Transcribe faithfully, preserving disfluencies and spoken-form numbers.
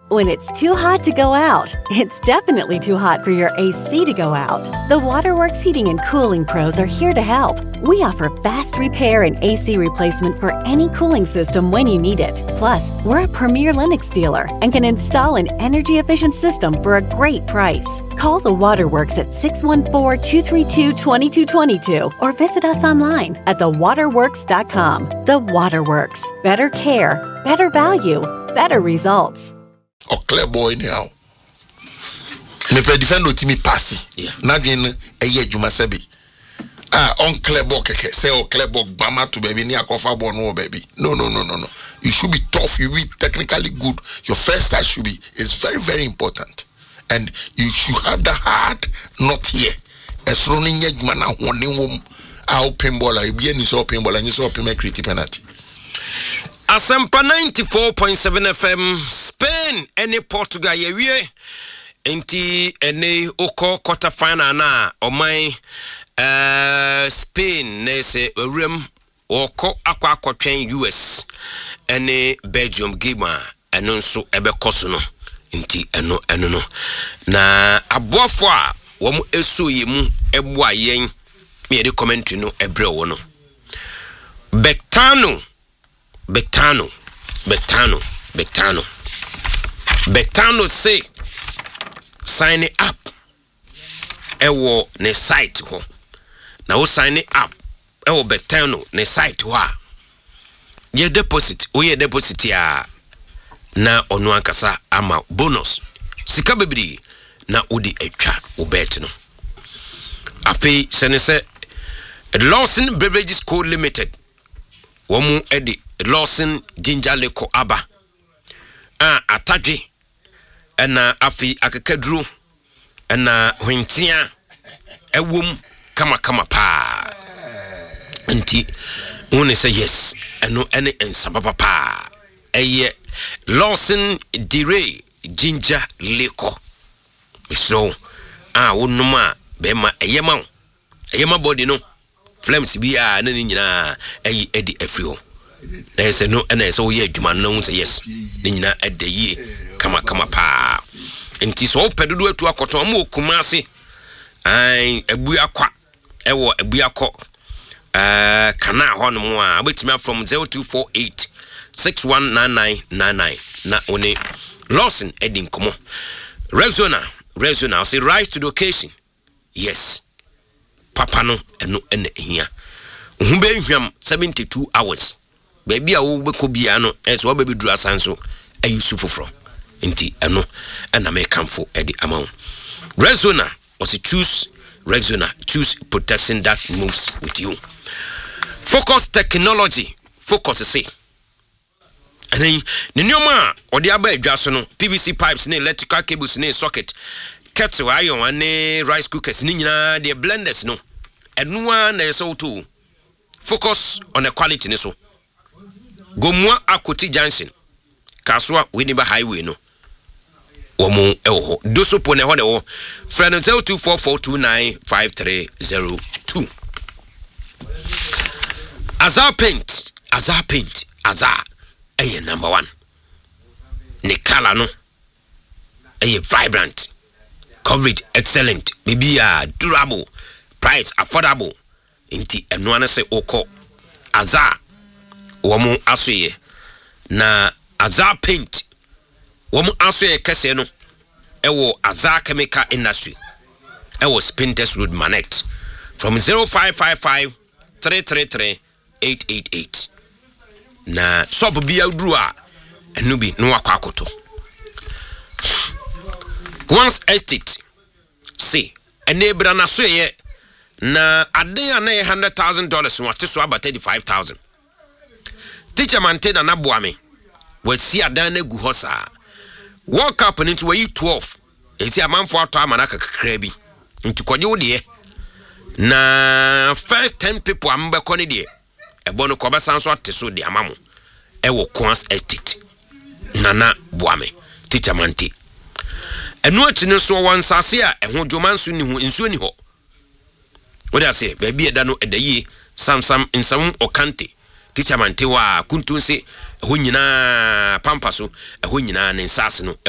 When it's too hot to go out, it's definitely too hot for your A C to go out. The Waterworks Heating and Cooling Pros are here to help. We offer fast repair and A C replacement for any cooling system when you need it. Plus, we're a premier Lennox dealer and can install an energy-efficient system for a great price. Call the Waterworks at six one four, two three two, two two two two or visit us online at the waterworks dot com. The Waterworks. Better care, better value, better results. Or clear boy now. Me pe defend o timi passi. Na dwen e ye adwuma sebi. Ah, on clear boy keke say o clear boy bama to baby ni akofa boy no baby. No no no no no. You should be tough, you be technically good. Your first start should be is very very important. And you should have the heart not here. As running ye adwuma na hone wom a open ball e bi ani so open ball ani so open create penalty. Asempa ninety-four point seven F M Spain any Portugal yewie enti ene oko quarter final na omai uh, Spain nese orem oko akwa akotwen U S ene Belgium game eno nso ebekoso no enti eno eno no na aboafo a wom eso yemu ebo ayen me de comment no ebre wo no Betano Betano, Betano, Betano. Betano say sign it up. Ewo ne site ho. Na wo sign it up. Ewo Betano ne site ho. Ye deposit, o ye deposit ya na onu ankasa ama bonus. Sika bebiri na udi etwa wo bet no. Afi senese Lawson Beverages Co Limited. Womu edi Lawson Ginger Leko Aba ah atadwe ena afi akakadru ena hwentia ewom kama kama pa nti one say yes eno ene ensababa pa eye Lawson Dire Ginger Leko so ah wonuma be ma eyema eyema body no flames bia na nyina eyi edi afrio na say no na say we adwuma no say yes na nyina edayi kama kama pa enti so pedodo atu akoto am okuma ase ai abu akwa ewo abu akọ eh kana ho no mo a betimi from zero two four eight six one nine nine nine nine na one Lawson edin komo Rexona Rexona say rise to the occasion yes papa no eno ene hia humbe hwam seventy-two hours baby a wo beko bia no eso wo baby duru asanso ayusu foforo nti eno na me kamfo edi amount Rexona was choose Rexona choose protection that moves with you. Focus technology focus say and then the new man or the aba adwaso no P V C pipes ne electrical cables ne socket kettle iron and rice cookers ni nyina the blenders no enua na so too. Focus on the quality ne so Gomwa Akoti Junction Kaswa Winneba Highway no Womo ewo doso pone ho ne wo friend zero two four four two nine five three zero two Azar paint Azar paint Azar eye number one ne color no eye vibrant coverage excellent bibia durable price affordable inti eno ana se oko Azar womu asoye na Azar paint womu asoye kese no ewo Azar chemical industry ewo Spintex Road Manet from zero five five five three three three eight eight eight na sopo bia duru a enu bi no akwa akoto Once estate see enebra na soye na ade ana one hundred thousand dollars what so about thirty-five thousand teacher maintain na boame we see adan na gu hosa World Cup into we twelve enti amanfo ato amana kakra bi nti konye wo de na first ten people ambe kone de ebo no ko besan so ateso de amamo e wo Once estate nana boame teacher maintain enu atine so wansase a eho dwomanso ni hu ensuo ni ho. What I say, baby, I don't know the ye, some some in some okante. Teacher Mantewa, Kuntunse, a winina pampaso, a winina and sassino.